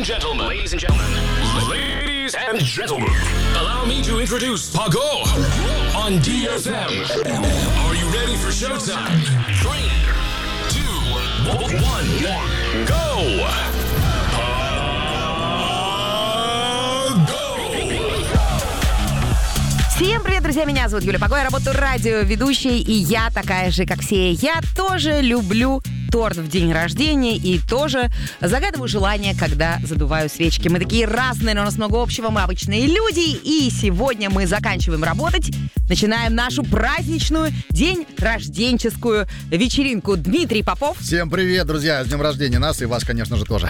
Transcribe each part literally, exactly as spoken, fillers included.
gentlemen. Ladies and gentlemen. Ladies and gentlemen. Allow me to introduce Pago on ди эф эм. Are you ready for showtime? Three, two, one, go! Всем привет, друзья! Меня зовут Юля Паго, я работаю радиоведущей, и я такая же, как все. Я тоже люблю торт в день рождения и тоже загадываю желание, когда задуваю свечки. Мы такие разные, но у нас много общего, мы обычные люди, и сегодня мы заканчиваем работать, начинаем нашу праздничную день рожденческую вечеринку. Дмитрий Попов. Всем привет, друзья! С днем рождения нас и вас, конечно же, тоже.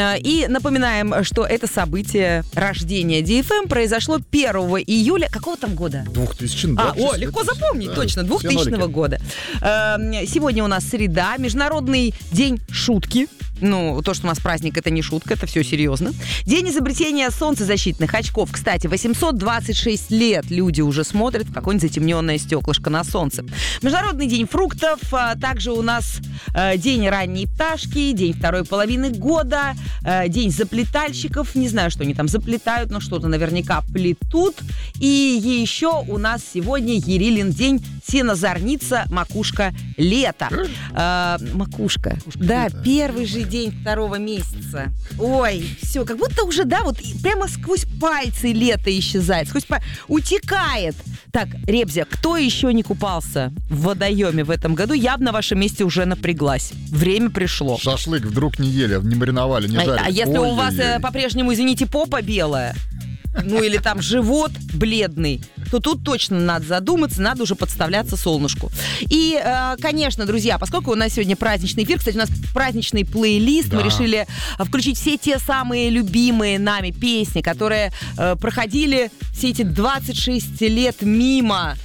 И напоминаем, что это событие рождения ди эф эм произошло первого июля. Какого там года? двухтысячного. А, о, легко запомнить, да, точно, двухтысячного года. Сегодня у нас среда, Международный день шутки. Ну, то, что у нас праздник, это не шутка, это все серьезно. День изобретения солнцезащитных очков. Кстати, восемьсот двадцать шесть лет люди уже смотрят в какое-нибудь затемненное стеклышко на солнце. Международный день фруктов. Также у нас э, день ранней пташки, день второй половины года, э, день заплетальщиков. Не знаю, что они там заплетают, но что-то наверняка плетут. И еще у нас сегодня Ерилин день сенозорница, макушка лета. Э, макушка. макушка. Да, лета. Первый же день второго месяца. Ой, все, как будто уже, да, вот прямо сквозь пальцы лето исчезает, сквозь пальцы, утекает. Так, Ребзя, кто еще не купался в водоеме в этом году? Я бы на вашем месте уже напряглась. Время пришло. Шашлык вдруг не ели, не мариновали, не жарили. А, а если Ой, у вас ой, ой. по-прежнему, извините, попа белая, ну или там живот бледный, то тут точно надо задуматься, надо уже подставляться солнышку. И, э, конечно, друзья, поскольку у нас сегодня праздничный эфир, кстати, у нас праздничный плейлист, да. Мы решили включить все те самые любимые нами песни, которые э, проходили все эти двадцать шесть лет мимо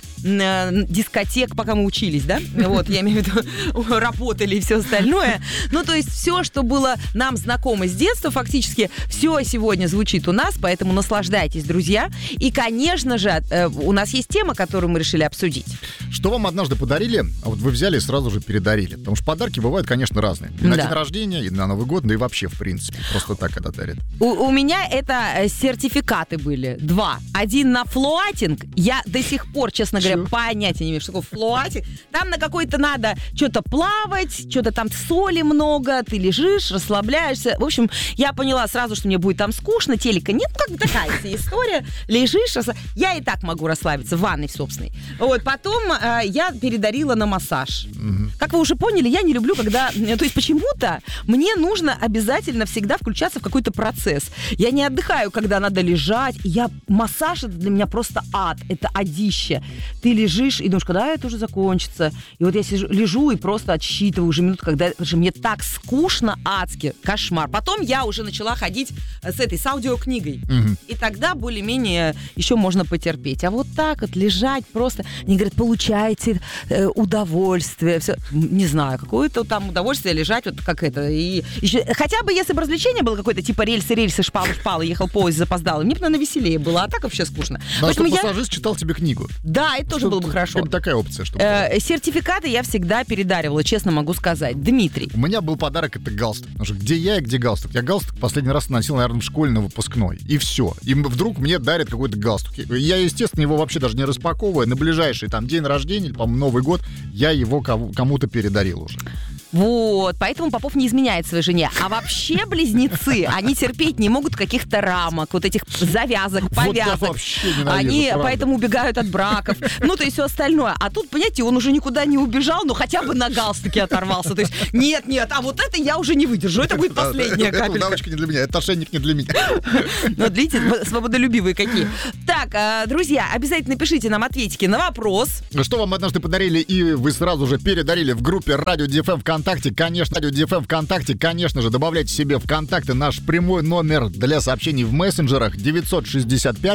дискотек, пока мы учились, да? Вот, я имею в виду, работали и все остальное. Ну, то есть все, что было нам знакомо с детства, фактически все сегодня звучит у нас, поэтому наслаждайтесь, друзья. И, конечно же, у нас есть тема, которую мы решили обсудить. Что вам однажды подарили, а вот вы взяли и сразу же передарили? Потому что подарки бывают, конечно, разные. И на да. день рождения, и на Новый год, да и вообще, в принципе. Просто так, когда дарят. У, у меня это сертификаты были. Два. Один на флоатинг. Я до сих пор, честно говоря, понятия не имею, что такое флоатинг. Там на какой-то надо что-то плавать, что-то там соли много, ты лежишь, расслабляешься. В общем, я поняла сразу, что мне будет там скучно, телека нет, ну как бы такая вся история. Лежишь, расслаб... я и так могу расслабиться в ванной в собственной. Вот, потом э, я передарила на массаж. Угу. Как вы уже поняли, я не люблю, когда... То есть почему-то мне нужно обязательно всегда включаться в какой-то процесс. Я не отдыхаю, когда надо лежать. Я... Массаж — это для меня просто ад, это адище. Ты лежишь и думаешь, когда это уже закончится. И вот я сижу, лежу и просто отсчитываю уже минуту, когда же мне так скучно, адски, кошмар. Потом я уже начала ходить с этой, с аудиокнигой. Угу. И тогда более-менее еще можно потерпеть. А вот так вот лежать просто... Они говорят, получайте э, удовольствие. Все. Не знаю, какое-то там удовольствие лежать, вот как это. И еще, хотя бы если бы развлечение было какое-то, типа рельсы-рельсы, шпалы-шпалы, ехал поезд, запоздал, мне бы, наверное, веселее было. А так вообще скучно. Но чтобы я... массажист читал тебе книгу. Да, это тоже что было бы хорошо. Такая опция, чтобы... Э, сертификаты я всегда передаривала, честно могу сказать. Дмитрий. У меня был подарок, это галстук. Потому что где я и где галстук? Я галстук последний раз носил, наверное, в школе на выпускной. И все. И вдруг мне дарят какой-то галстук. Я, естественно, его вообще даже не распаковываю. На ближайший там день рождения, по-моему, Новый год, я его кому-то передарил уже. Вот, поэтому Попов не изменяет своей жене. А вообще близнецы, они терпеть не могут каких-то рамок, вот этих завязок, повязок. Вот они правда. Поэтому убегают от браков. Ну, то есть все остальное. А тут, понимаете, он уже никуда не убежал, но хотя бы на галстуке оторвался. То есть нет, нет, а вот это я уже не выдержу. Это будет последняя капелька. Это удавочка не для меня, это ошейник не для меня. Вот видите, свободолюбивые какие. Так, друзья, обязательно пишите нам ответики на вопрос. Что вам однажды подарили, и вы сразу же передарили в группе Радио ди эф эм ВКонтакте. ВКонтакте, конечно, Радио ди эф эм ВКонтакте, конечно же, добавляйте себе в контакты наш прямой номер для сообщений в мессенджерах девятьсот шестьдесят пять